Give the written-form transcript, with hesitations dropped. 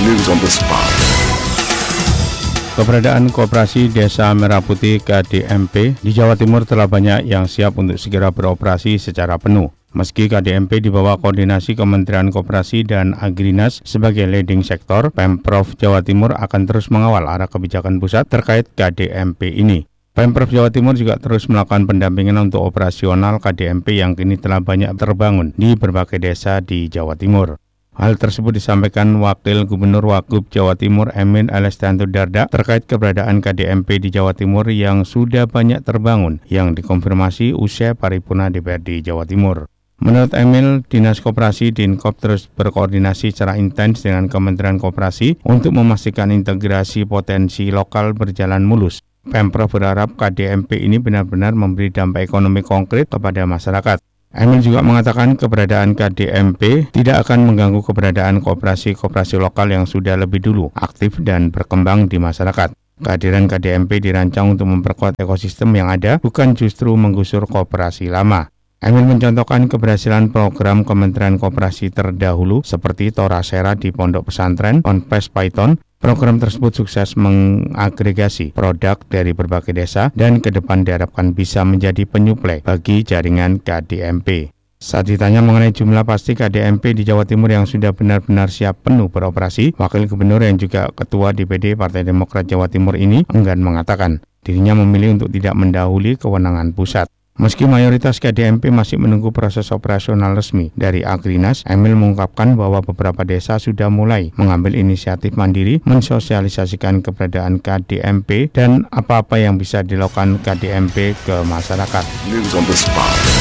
News on the spot. Keberadaan Koperasi Desa Merah Putih KDMP di Jawa Timur telah banyak yang siap untuk segera beroperasi secara penuh. Meski KDMP di bawah koordinasi Kementerian Koperasi dan Agrinas sebagai leading sektor, Pemprov Jawa Timur akan terus mengawal arah kebijakan pusat terkait KDMP ini. Pemprov Jawa Timur juga terus melakukan pendampingan untuk operasional KDMP yang kini telah banyak terbangun di berbagai desa di Jawa Timur. Hal tersebut disampaikan Wakil Gubernur Wagub Jawa Timur Emil Elestianto Dardak terkait keberadaan KDMP di Jawa Timur yang sudah banyak terbangun yang dikonfirmasi usai paripurna DPRD Jawa Timur. Menurut Emil, Dinas Koperasi Dinkop terus berkoordinasi secara intens dengan Kementerian Koperasi untuk memastikan integrasi potensi lokal berjalan mulus. Pemprov berharap KDMP ini benar-benar memberi dampak ekonomi konkret kepada masyarakat. Emil juga mengatakan keberadaan KDMP tidak akan mengganggu keberadaan koperasi-koperasi lokal yang sudah lebih dulu aktif dan berkembang di masyarakat. Kehadiran KDMP dirancang untuk memperkuat ekosistem yang ada, bukan justru menggusur koperasi lama. Emil mencontohkan keberhasilan program Kementerian Koperasi terdahulu seperti Torasera di Pondok Pesantren, Ponpes Python. Program tersebut sukses mengagregasi produk dari berbagai desa dan ke depan diharapkan bisa menjadi penyuplai bagi jaringan KDMP. Saat ditanya mengenai jumlah pasti KDMP di Jawa Timur yang sudah benar-benar siap penuh beroperasi, Wakil Gubernur yang juga Ketua DPD Partai Demokrat Jawa Timur ini enggan mengatakan dirinya memilih untuk tidak mendahului kewenangan pusat. Meski mayoritas KDMP masih menunggu proses operasional resmi dari Agrinas, Emil mengungkapkan bahwa beberapa desa sudah mulai mengambil inisiatif mandiri mensosialisasikan keberadaan KDMP dan apa-apa yang bisa dilakukan KDMP ke masyarakat. News on the spot.